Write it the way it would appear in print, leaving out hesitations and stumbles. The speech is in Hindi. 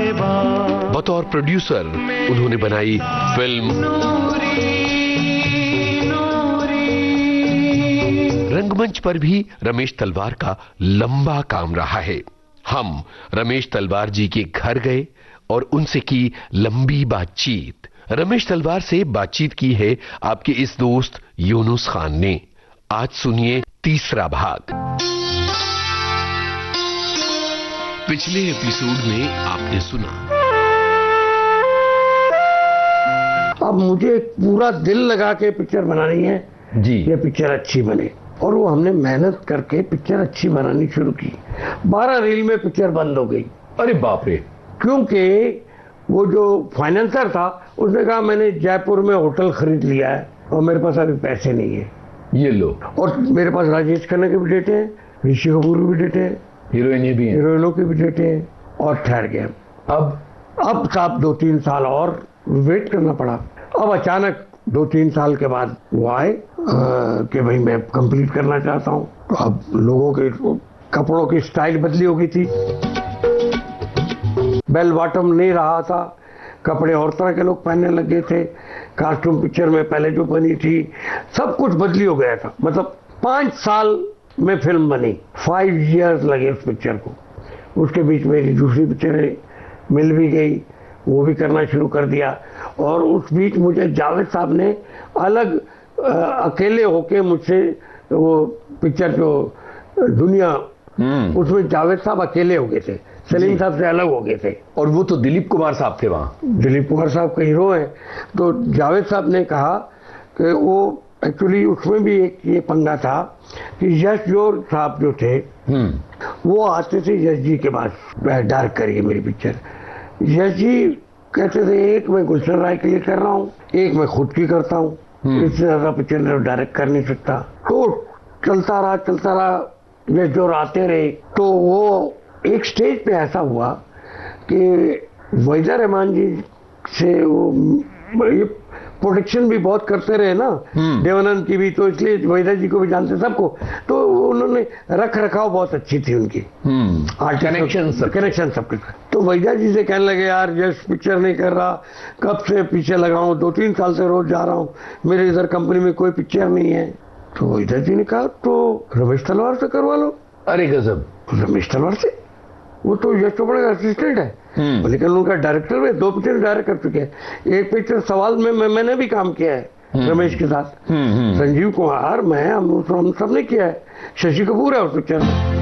बतौर प्रोड्यूसर उन्होंने बनाई फिल्म रंगमंच पर भी रमेश तलवार का लंबा काम रहा है। हम रमेश तलवार जी के घर गए और उनसे की लंबी बातचीत। रमेश तलवार से बातचीत की है आपके इस दोस्त यूनुस खान ने। आज सुनिए तीसरा भाग। पिछले एपिसोड में आपने सुना, अब मुझे पूरा दिल लगा के पिक्चर बनानी है जी। ये पिक्चर अच्छी बने, और वो हमने मेहनत करके पिक्चर अच्छी बनानी शुरू की। 12 रील में पिक्चर बंद हो गई। अरे बाप रे। क्योंकि वो जो फाइनेंसर था उसने कहा मैंने जयपुर में होटल खरीद लिया है और मेरे पास अभी पैसे नहीं है। ये लो। और मेरे पास राजेश खन्ना के भी डेटे हैं, ऋषि कपूर के भी डेटे हैं, हीरोइनें भी हैं, हीरोइनों के भी डेटे हैं, और ठहर गए। अब साहब 2-3 साल और वेट करना पड़ा। अब अचानक 2-3 साल के बाद वो आए कि भाई मैं कंप्लीट करना चाहता हूँ। तो अब लोगों के कपड़ों की स्टाइल बदली हो गई थी, बेल बॉटम नहीं रहा था, कपड़े और तरह के लोग पहनने लग गए थे। कास्ट्यूम पिक्चर में पहले जो बनी थी सब कुछ बदली हो गया था। मतलब 5 साल में फिल्म बनी, 5 इयर्स लगे उस पिक्चर को। उसके बीच में दूसरी पिक्चरें मिल भी गई, वो भी करना शुरू कर दिया। और उस बीच मुझे जावेद साहब ने अलग अकेले होके मुझसे वो पिक्चर जो दुनिया, उसमें जावेद साहब अकेले हो गए थे, सलीम साहब से अलग हो गए थे। और वो तो दिलीप कुमार साहब थे वहां। दिलीप कुमार साहब का हीरो है। तो जावेद साहब ने कहा कि वो एक्चुअली उसमें भी एक ये पंगा था कि यश जोर साहब जो थे वो आते थे यश जी के पास, डायरेक्ट करिए मेरी पिक्चर। यश जी कहते थे एक मैं गुलशन राय के लिए कर रहा हूँ, एक मैं खुद की करता हूँ, इससे ज्यादा पिक्चर डायरेक्ट कर नहीं सकता। तो चलता रहा, यश जोर आते रहे। तो वो एक स्टेज पे ऐसा हुआ कि वहीदा रहमान जी से वो प्रोटेक्शन भी बहुत करते रहे ना, देवानंद की भी, तो इसलिए वहीदा जी को भी जानते सबको। तो उन्होंने रख रखाव बहुत अच्छी थी उनकी, कनेक्शन सबके। तो वहीदा जी से कहने लगे यार यश पिक्चर नहीं कर रहा, कब से पीछे लगा हूँ, 2-3 साल से रोज जा रहा हूँ, मेरे इधर कंपनी में कोई पिक्चर नहीं है। तो वहीदा जी ने कहा तो रमेश तलवार से करवा लो। अरे गजब। रमेश तलवार से? वो तो यश चोपड़ा का असिस्टेंट है, लेकिन उनका डायरेक्टर में 2 पिक्चर डायरेक्ट कर चुके हैं। एक पिक्चर सवाल में मैंने भी काम किया है रमेश के साथ, संजीव कुमार, मैं, हम सब ने किया है। शशि कपूर है उस पिक्चर में।